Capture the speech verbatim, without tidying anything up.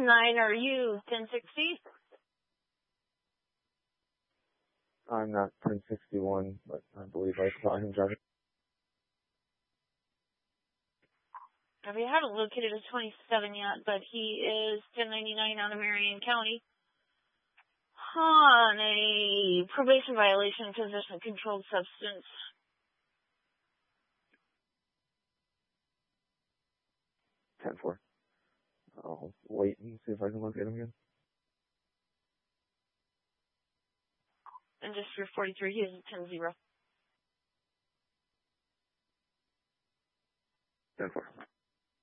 nine, are you ten sixty? I'm not ten sixty-one, but I believe I saw him driving. We haven't located a twenty-seven yet, but he is ten ninety-nine out of Marion County on a probation violation, possession of controlled substance. ten four. I'll wait and see if I can locate him again. And just for forty-three, he is ten zero. ten four.